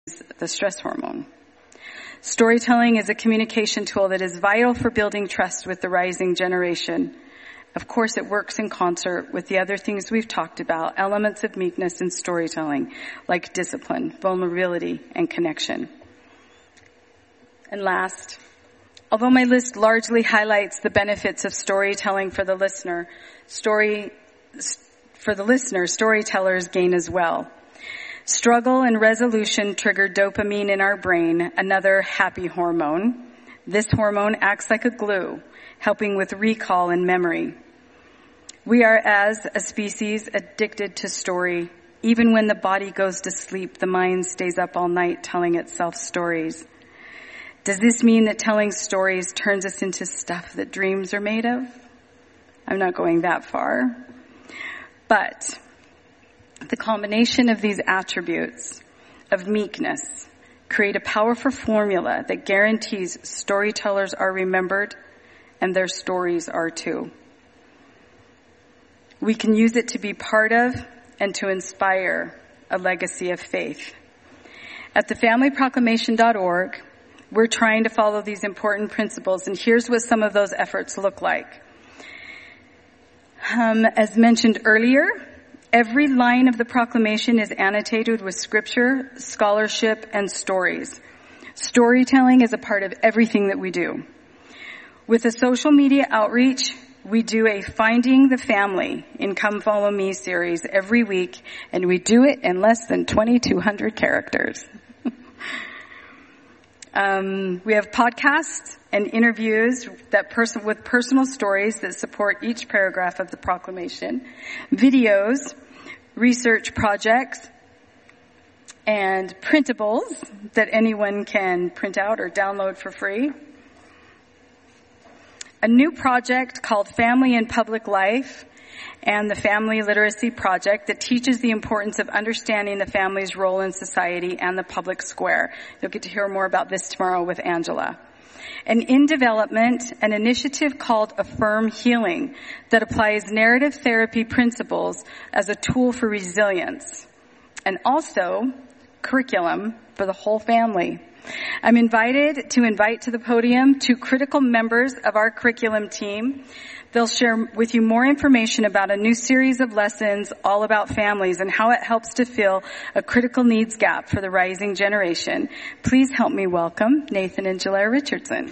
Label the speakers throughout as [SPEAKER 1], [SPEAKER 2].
[SPEAKER 1] the stress hormone. Storytelling is a communication tool that is vital for building trust with the rising generation. Of course, it works in concert with the other things we've talked about, elements of meekness in storytelling, like discipline, vulnerability, and connection. And last, although my list largely highlights the benefits of storytelling for the listener, storytellers gain as well. Struggle and resolution trigger dopamine in our brain, another happy hormone. This hormone acts like a glue, helping with recall and memory. We are, as a species, addicted to story. Even when the body goes to sleep, the mind stays up all night telling itself stories. Does this mean that telling stories turns us into stuff that dreams are made of? I'm not going that far. But the combination of these attributes of meekness create a powerful formula that guarantees storytellers are remembered and their stories are too. We can use it to be part of and to inspire a legacy of faith. At thefamilyproclamation.org, we're trying to follow these important principles, and here's what some of those efforts look like. As mentioned earlier, every line of the proclamation is annotated with scripture, scholarship, and stories. Storytelling is a part of everything that we do. With a social media outreach, we do a Finding the Family in Come Follow Me series every week, and we do it in less than 2,200 characters. We have podcasts and interviews with personal stories that support each paragraph of the proclamation, videos, research projects, and printables that anyone can print out or download for free. A new project called Family in Public Life and the Family Literacy Project that teaches the importance of understanding the family's role in society and the public square. You'll get to hear more about this tomorrow with Angela. And in development, an initiative called Affirm Healing that applies narrative therapy principles as a tool for resilience. And also curriculum for the whole family. I'm invited to invite to the podium two critical members of our curriculum team. They'll share with you more information about a new series of lessons all about families and how it helps to fill a critical needs gap for the rising generation. Please help me welcome Nathan and Jalera Richardson.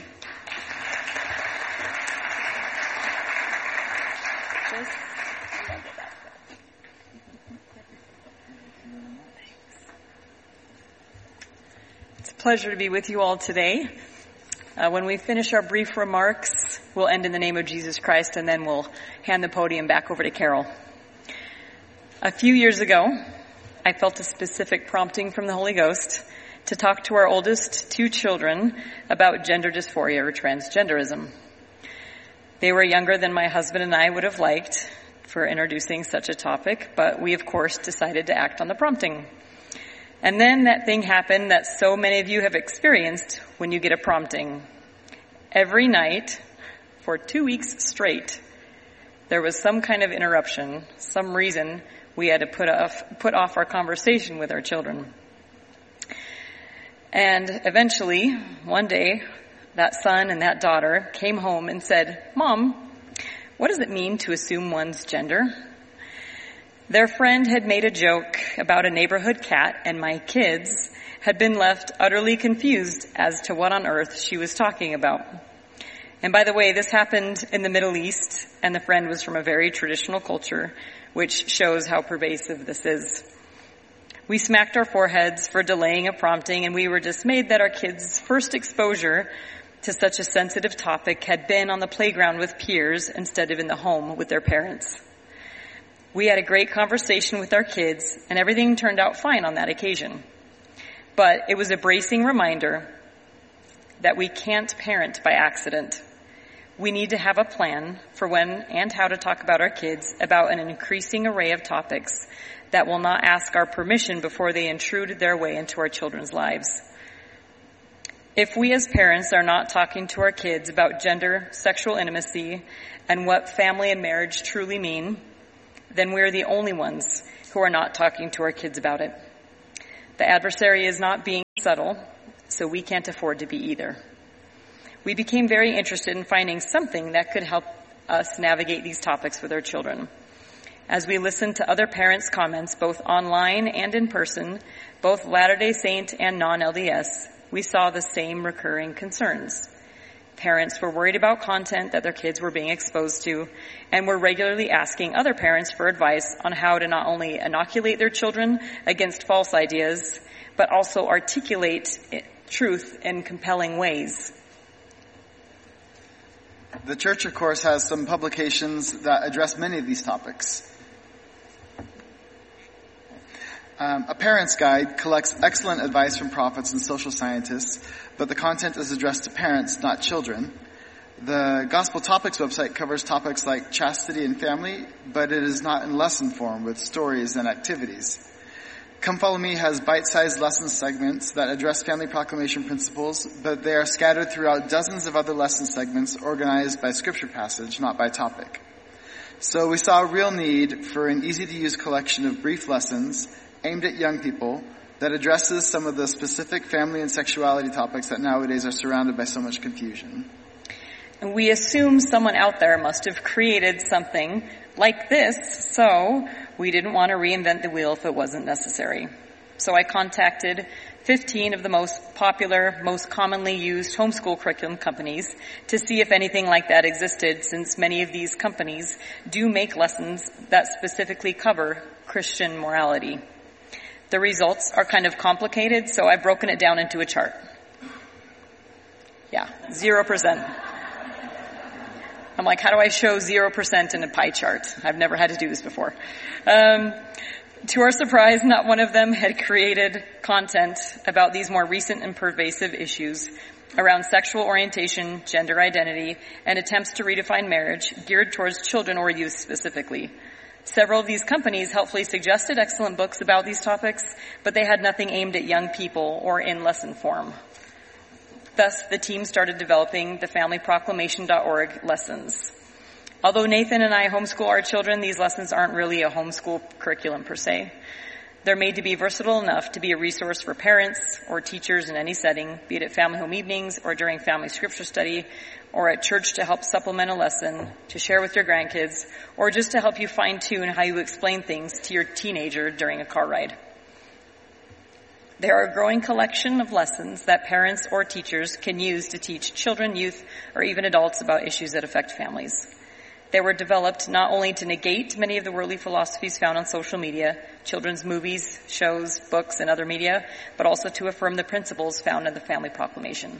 [SPEAKER 2] It's a pleasure to be with you all today. When we finish our brief remarks, we'll end in the name of Jesus Christ, and then we'll hand the podium back over to Carol. A few years ago, I felt a specific prompting from the Holy Ghost to talk to our oldest two children about gender dysphoria or transgenderism. They were younger than my husband and I would have liked for introducing such a topic, but we, of course, decided to act on the prompting. And then that thing happened that so many of you have experienced when you get a prompting. Every night, for 2 weeks straight, there was some kind of interruption, some reason we had to put off our conversation with our children. And eventually, one day, that son and that daughter came home and said, "Mom, what does it mean to assume one's gender?" Their friend had made a joke about a neighborhood cat, and my kids had been left utterly confused as to what on earth she was talking about. And by the way, this happened in the Middle East, and the friend was from a very traditional culture, which shows how pervasive this is. We smacked our foreheads for delaying a prompting, and we were dismayed that our kids' first exposure to such a sensitive topic had been on the playground with peers instead of in the home with their parents. We had a great conversation with our kids, and everything turned out fine on that occasion. But it was a bracing reminder that we can't parent by accident. We need to have a plan for when and how to talk about our kids about an increasing array of topics that will not ask our permission before they intrude their way into our children's lives. If we as parents are not talking to our kids about gender, sexual intimacy, and what family and marriage truly mean, then we're the only ones who are not talking to our kids about it. The adversary is not being subtle, so we can't afford to be either. We became very interested in finding something that could help us navigate these topics with our children. As we listened to other parents' comments, both online and in person, both Latter-day Saint and non-LDS, we saw the same recurring concerns. Parents were worried about content that their kids were being exposed to, and were regularly asking other parents for advice on how to not only inoculate their children against false ideas, but also articulate truth in compelling ways.
[SPEAKER 3] The church, of course, has some publications that address many of these topics. A Parent's Guide collects excellent advice from prophets and social scientists, but the content is addressed to parents, not children. The Gospel Topics website covers topics like chastity and family, but it is not in lesson form with stories and activities. Come Follow Me has bite-sized lesson segments that address family proclamation principles, but they are scattered throughout dozens of other lesson segments organized by scripture passage, not by topic. So we saw a real need for an easy-to-use collection of brief lessons aimed at young people that addresses some of the specific family and sexuality topics that nowadays are surrounded by so much confusion.
[SPEAKER 2] And we assume someone out there must have created something like this, so we didn't want to reinvent the wheel if it wasn't necessary. So I contacted 15 of the most popular, most commonly used homeschool curriculum companies to see if anything like that existed, since many of these companies do make lessons that specifically cover Christian morality. The results are kind of complicated, so I've broken it down into a chart. Yeah, 0%. I'm like, how do I show 0% in a pie chart? I've never had to do this before. To our surprise, not one of them had created content about these more recent and pervasive issues around sexual orientation, gender identity, and attempts to redefine marriage geared towards children or youth specifically. Several of these companies helpfully suggested excellent books about these topics, but they had nothing aimed at young people or in lesson form. Thus, the team started developing the FamilyProclamation.org lessons. Although Nathan and I homeschool our children, these lessons aren't really a homeschool curriculum per se. They're made to be versatile enough to be a resource for parents or teachers in any setting, be it at family home evenings or during family scripture study, or at church to help supplement a lesson, to share with your grandkids, or just to help you fine-tune how you explain things to your teenager during a car ride. There are a growing collection of lessons that parents or teachers can use to teach children, youth, or even adults about issues that affect families. They were developed not only to negate many of the worldly philosophies found on social media, children's movies, shows, books, and other media, but also to affirm the principles found in the Family Proclamation.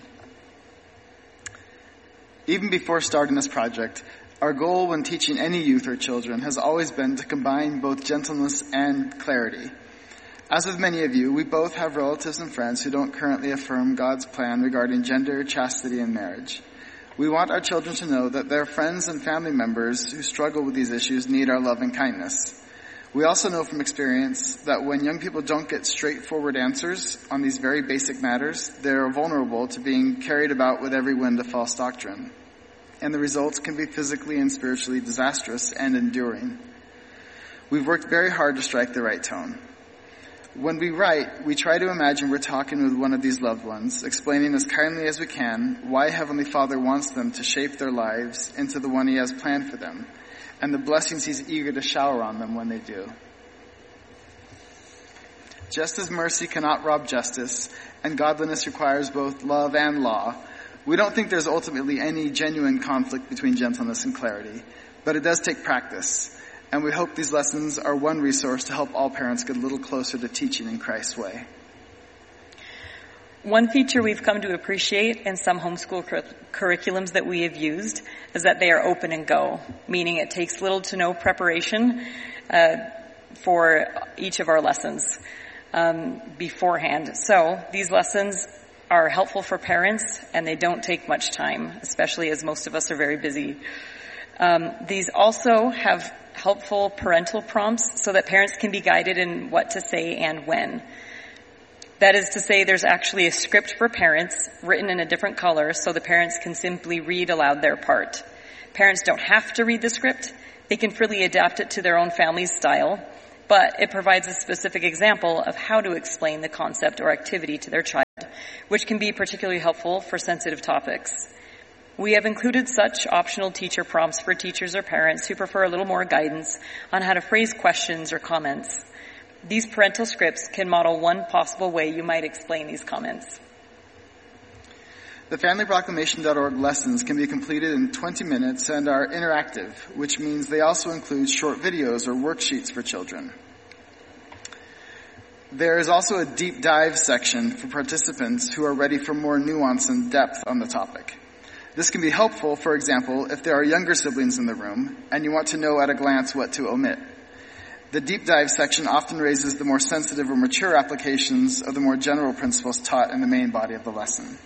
[SPEAKER 3] Even before starting this project, our goal when teaching any youth or children has always been to combine both gentleness and clarity. As with many of you, we both have relatives and friends who don't currently affirm God's plan regarding gender, chastity, and marriage. We want our children to know that their friends and family members who struggle with these issues need our love and kindness. We also know from experience that when young people don't get straightforward answers on these very basic matters, they're vulnerable to being carried about with every wind of false doctrine. And the results can be physically and spiritually disastrous and enduring. We've worked very hard to strike the right tone. When we write, we try to imagine we're talking with one of these loved ones, explaining as kindly as we can why Heavenly Father wants them to shape their lives into the one He has planned for them, and the blessings He's eager to shower on them when they do. Just as mercy cannot rob justice, and godliness requires both love and law, we don't think there's ultimately any genuine conflict between gentleness and clarity, but it does take practice. And we hope these lessons are one resource to help all parents get a little closer to teaching in Christ's way.
[SPEAKER 2] One feature we've come to appreciate in some homeschool curriculums that we have used is that they are open and go, meaning it takes little to no preparation for each of our lessons beforehand. So these lessons are helpful for parents, and they don't take much time, especially as most of us are very busy. These also have helpful parental prompts so that parents can be guided in what to say and when. That is to say, there's actually a script for parents written in a different color so the parents can simply read aloud their part. Parents don't have to read the script. They can freely adapt it to their own family's style. but it provides a specific example of how to explain the concept or activity to their child, which can be particularly helpful for sensitive topics. We have included such optional teacher prompts for teachers or parents who prefer a little more guidance on how to phrase questions or comments. These parental scripts can model one possible way you might explain these comments.
[SPEAKER 3] The FamilyProclamation.org lessons can be completed in 20 minutes and are interactive, which means they also include short videos or worksheets for children. There is also a deep dive section for participants who are ready for more nuance and depth on the topic. This can be helpful, for example, if there are younger siblings in the room and you want to know at a glance what to omit. The deep dive section often raises the more sensitive or mature applications of the more general principles taught in the main body of the lesson.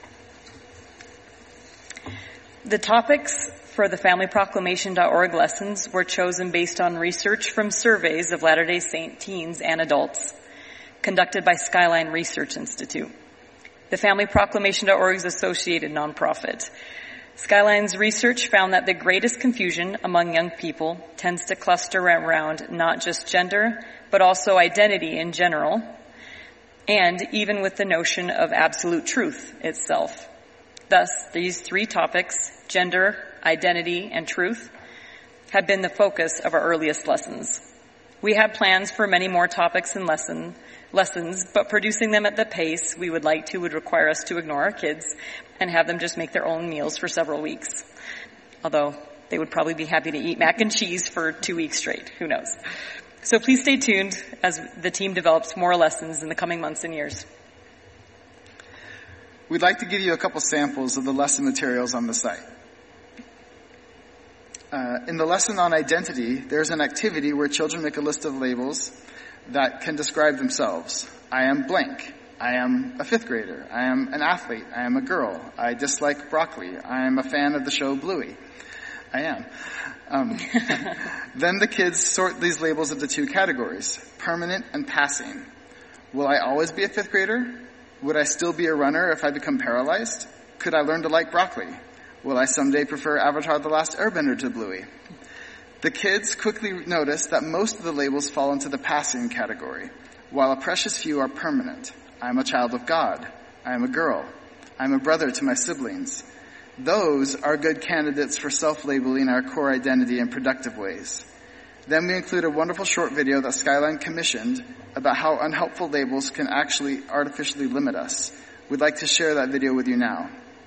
[SPEAKER 2] The topics for the FamilyProclamation.org lessons were chosen based on research from surveys of Latter-day Saint teens and adults conducted by Skyline Research Institute. The FamilyProclamation.org is associated nonprofit. Skyline's research found that the greatest confusion among young people tends to cluster around not just gender, but also identity in general, and even with the notion of absolute truth itself. Thus, these three topics, gender, identity, and truth, have been the focus of our earliest lessons. We have plans for many more topics and lessons, but producing them at the pace we would like to would require us to ignore our kids and have them just make their own meals for several weeks. Although they would probably be happy to eat mac and cheese for 2 weeks straight. Who knows? So please stay tuned as the team develops more lessons in the coming months and years.
[SPEAKER 3] We'd like to give you a couple samples of the lesson materials on the site. In the lesson on identity, there's an activity where children make a list of labels that can describe themselves. I am blank. I am a 5th grader. I am an athlete. I am a girl. I dislike broccoli. I am a fan of the show Bluey. I am. Then the kids sort these labels into 2 categories, permanent and passing. Will I always be a 5th grader? Would I still be a runner if I become paralyzed? Could I learn to like broccoli? Will I someday prefer Avatar: The Last Airbender to Bluey? The kids quickly notice that most of the labels fall into the passing category, while a precious few are permanent. I am a child of God. I am a girl. I am a brother to my siblings. Those are good candidates for self-labeling our core identity in productive ways. Then we include a wonderful short video that Skyline commissioned about how unhelpful labels can actually artificially limit us. We'd like to share that video with you now.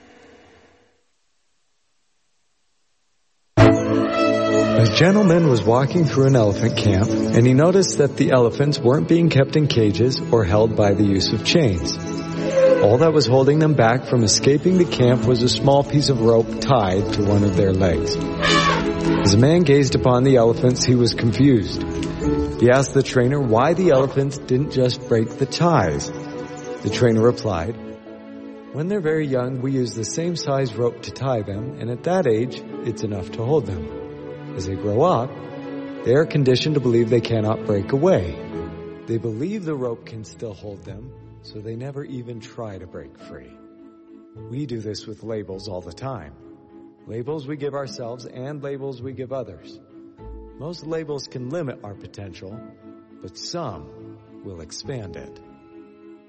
[SPEAKER 4] A gentleman was walking through an elephant camp, and he noticed that the elephants weren't being kept in cages or held by the use of chains. All that was holding them back from escaping the camp was a small piece of rope tied to one of their legs. As the man gazed upon the elephants, he was confused. He asked the trainer why the elephants didn't just break the ties. The trainer replied, "When they're very young, we use the same size rope to tie them, and at that age, it's enough to hold them. As they grow up, they are conditioned to believe they cannot break away. They believe the rope can still hold them, so they never even try to break free." We do this with labels all the time. Labels we give ourselves and labels we give others. Most labels can limit our potential, but some will expand it.